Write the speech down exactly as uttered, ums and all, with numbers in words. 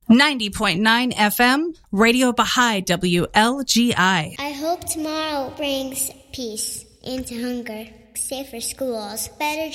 ninety point nine F M, Radio Baha'i W L G I. I hope tomorrow brings peace into hunger, safer schools, better